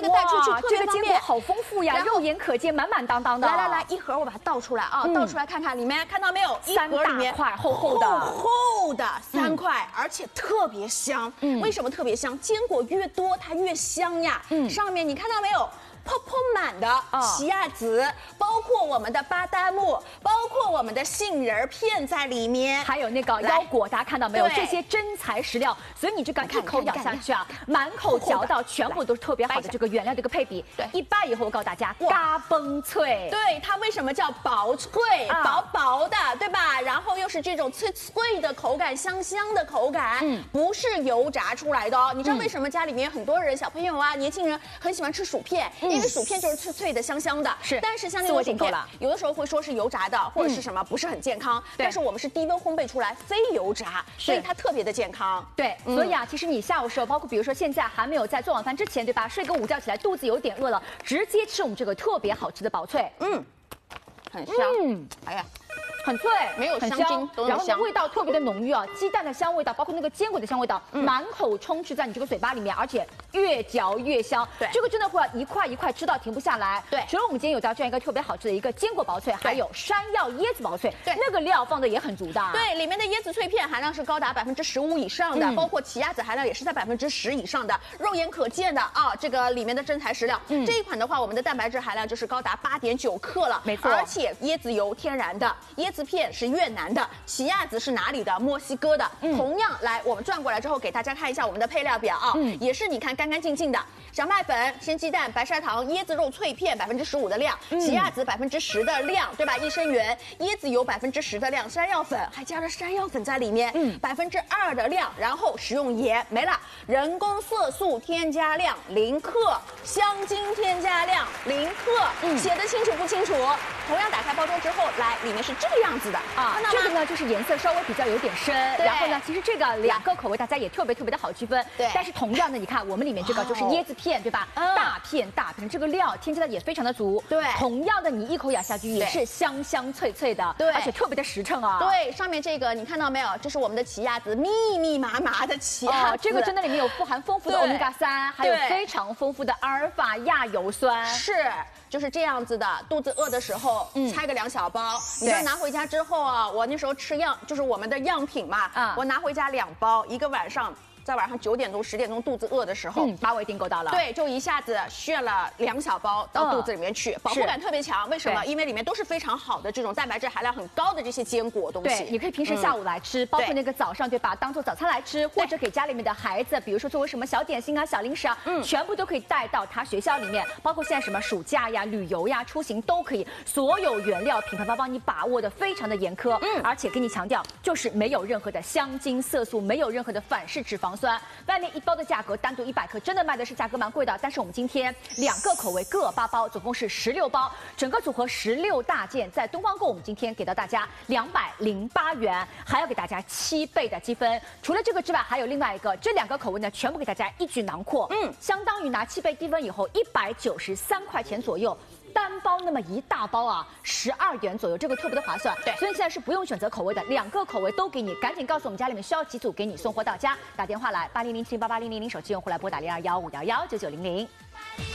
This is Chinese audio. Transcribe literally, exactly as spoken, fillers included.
个带出去特别这个坚果好丰富呀，肉眼可见，满满当当的。 来来来，一盒我把它倒出来啊，倒出来看看里面，看到没有？一盒里面块厚厚的， 厚厚的三块，而且特别香。为什么特别香？坚果越多它越香呀。嗯，上面你看到没有？泡泡满的奇亚籽，包括我们的巴旦木，包括我们的杏仁片在里面， 还有那个腰果，大家看到没有？这些真材实料，所以你这个一口咬下去啊，满口嚼到，全部都是特别好的这个原料的一个配比。对，一掰以后我告诉大家，嘎嘣脆。 对，它为什么叫薄脆？薄薄的，对吧？然后又是这种脆脆的口感，香香的口感，嗯，不是油炸出来的哦。你知道为什么家里面很多人，小朋友啊，年轻人很喜欢吃薯片？因为薯片就是脆脆的、香香的，是。但是像这种薯片，有的时候会说是油炸的，或者是什么不是很健康。但是我们是低温烘焙出来，非油炸，所以它特别的健康。 对，所以啊，其实你下午时候，包括比如说现在还没有在做晚饭之前，对吧？睡个午觉起来，肚子有点饿了，直接吃我们这个特别好吃的薄脆， 嗯，很香。嗯，哎呀。 很脆， 没有香精， 然后呢味道特别的浓郁啊，鸡蛋的香味道，包括那个坚果的香味道，满口充斥在你这个嘴巴里面，而且越嚼越香。对，这个真的会一块一块吃到停不下来。对，除了我们今天有到这样一个特别好吃的一个坚果薄脆，还有山药椰子薄脆，对，那个料放的也很足的。 对，里面的椰子脆片含量是高达百分之十五以上的，包括奇亚籽含量也是在百分之十以上的，肉眼可见的啊，这个里面的真材实料。这一款的话，我们的蛋白质含量就是高达八点九克了， 没错， 而且椰子油天然的，椰子片是越南的，奇亚籽是哪里的？墨西哥的。嗯、同样，来我们转过来之后，给大家看一下我们的配料表啊，嗯、也是你看干干净净的。小麦粉、鲜鸡蛋、白砂糖、椰子肉脆片百分之十五的量，奇亚籽百分之十的量，对吧？益生元、椰子油百分之十的量，山药粉还加了山药粉在里面，嗯，百分之二的量，然后食用盐没了，人工色素添加量零克，香精添加量零克，嗯，写得清楚不清楚？同样打开包装之后，来里面是这个样子的啊，这个呢就是颜色稍微比较有点深，然后呢，其实这个两个口味大家也特别特别的好区分，对，但是同样的，你看我们里面这个就是椰子片，对吧？嗯、大片大片，这个料添加的也非常的足。对，同样的，你一口咬下去也是香香脆脆的，对，而且特别的实诚啊。 对，上面这个你看到没有？这是我们的奇亚籽，密密麻麻的奇亚籽、哦， 这个真的里面有富含丰富的欧米伽三，还有非常丰富的阿尔法亚油酸。 是。就是这样子的，肚子饿的时候，嗯，拆个两小包，你就拿回家之后啊，我那时候吃样，就是我们的样品嘛，啊，我拿回家两包，一个晚上。在晚上九点钟、十点钟肚子饿的时候， 嗯，把我一定够到了。 对，就一下子炫了两小包到肚子里面去，保护感特别强。为什么？因为里面都是非常好的这种蛋白质含量很高的这些坚果东西。 对，你可以平时下午来吃，包括那个早上对吧？当做早餐来吃，或者给家里面的孩子，比如说作为什么小点心啊、小零食啊，嗯，全部都可以带到他学校里面。包括现在什么暑假呀、旅游呀、出行都可以，所有原料品牌方帮你把握的非常的严苛，嗯，而且给你强调就是没有任何的香精、色素，没有任何的反式脂肪酸，外面。一包的价格单独一百克，真的卖的是价格蛮贵的。但是我们今天两个口味各八包，总共是十六包，整个组合十六大件，在东方购我们今天给到大家两百零八元，还要给大家七倍的积分。除了这个之外，还有另外一个，这两个口味呢，全部给大家一举囊括，嗯，相当于拿七倍积分以后一百九十三块钱左右。单包那么一大包啊，十二元左右，这个特别的划算。对，所以现在是不用选择口味的，两个口味都给你，赶紧告诉我们家里面需要几组，给你送货到家。打电话来八零零七零八八零零零，手机用户来拨打零二幺五幺幺九九零零。